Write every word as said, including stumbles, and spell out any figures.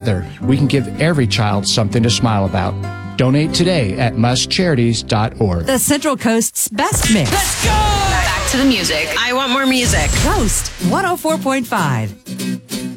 Together, we can give every child something to smile about. Donate today at musk charities dot org. The Central Coast's best mix. Let's go! Back to the music. I want more music. Coast one oh four point five.